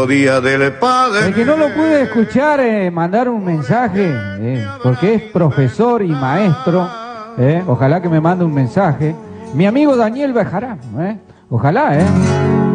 Día del Padre. El que no lo pude escuchar, mandar un mensaje, porque es profesor y maestro, ojalá que me mande un mensaje. Mi amigo Daniel Bejarano, ojalá,